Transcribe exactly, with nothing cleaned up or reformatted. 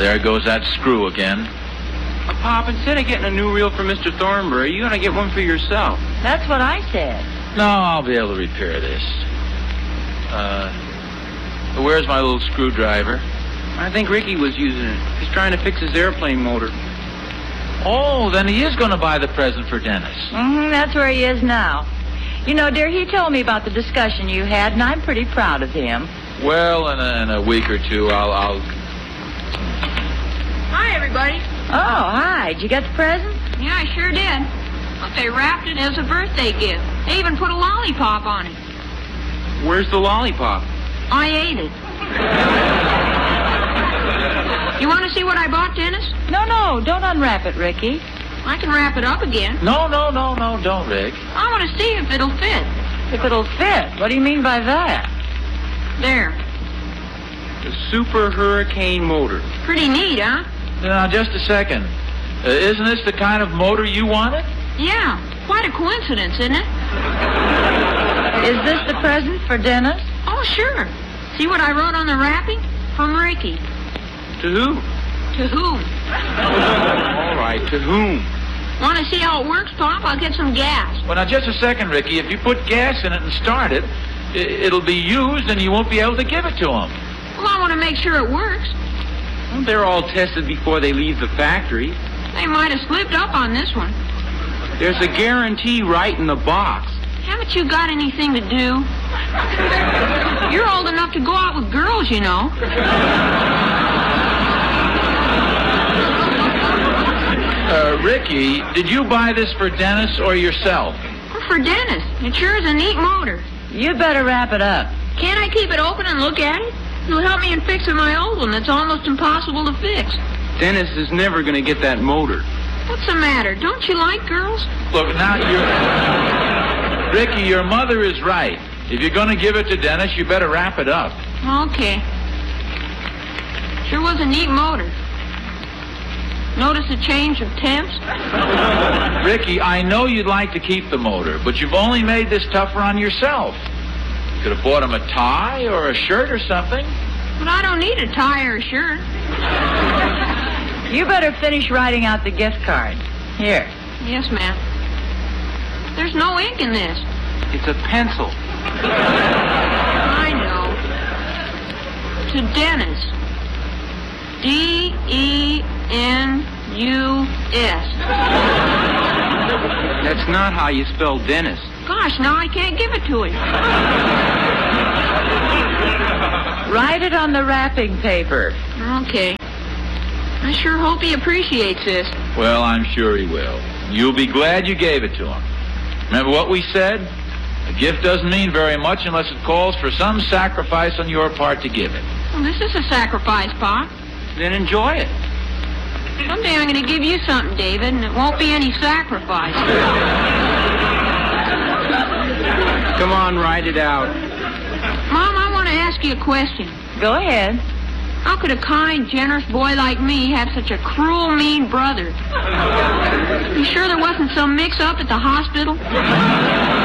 there goes that screw again. Uh, Pop, instead of getting a new reel for Mister Thornbury, you ought to get one for yourself. That's what I said. No, I'll be able to repair this. Uh, where's my little screwdriver? I think Ricky was using it. He's trying to fix his airplane motor. Oh, then he is going to buy the present for Dennis. Mm-hmm, that's where he is now. You know, dear, he told me about the discussion you had, and I'm pretty proud of him. Well, in a, in a week or two, I'll, I'll... Hi, everybody. Oh, hi. Did you get the present? Yeah, I sure did. Look, they wrapped it as a birthday gift. They even put a lollipop on it. Where's the lollipop? I ate it. You want to see what I bought, Dennis? No, no, don't unwrap it, Ricky. I can wrap it up again. No, no, no, no, don't, Rick. I want to see if it'll fit. If it'll fit. What do you mean by that? There. The Super Hurricane motor. Pretty neat, huh? Now, just a second. Uh, isn't this the kind of motor you wanted? Yeah. Quite a coincidence, isn't it? Is this the present for Dennis? Oh, sure. See what I wrote on the wrapping? From Ricky. To who? To whom? All right, to whom? Want to see how it works, Pop? I'll get some gas. Well, now, just a second, Ricky. If you put gas in it and start it, i- it'll be used and you won't be able to give it to him. Well, I want to make sure it works. Well, they're all tested before they leave the factory. They might have slipped up on this one. There's a guarantee right in the box. Haven't you got anything to do? You're old enough to go out with girls, you know. Uh, Ricky, did you buy this for Dennis or yourself? Well, for Dennis. It sure is a neat motor. You better wrap it up. Can't I keep it open and look at it? It'll help me in fixing my old one that's almost impossible to fix. Dennis is never going to get that motor. What's the matter? Don't you like girls? Look, now, you're... Ricky, your mother is right. If you're going to give it to Dennis, you better wrap it up. Okay. Sure was a neat motor. Notice a change of temps? Ricky, I know you'd like to keep the motor, but you've only made this tougher on yourself. You could have bought him a tie or a shirt or something. But I don't need a tie or a shirt. You better finish writing out the gift card. Here. Yes, ma'am. There's no ink in this. It's a pencil. I know. To Dennis. D E N U S. That's not how you spell Dennis. Gosh, now I can't give it to him. Write it on the wrapping paper. Okay. I sure hope he appreciates this. Well, I'm sure he will. You'll be glad you gave it to him. Remember what we said? A gift doesn't mean very much unless it calls for some sacrifice on your part to give it. Well, this is a sacrifice, Pop. Then enjoy it. Someday I'm going to give you something, David, and it won't be any sacrifice. Come on, write it out. Mom, I want to ask you a question. Go ahead. How could a kind, generous boy like me have such a cruel, mean brother? You sure there wasn't some mix-up at the hospital?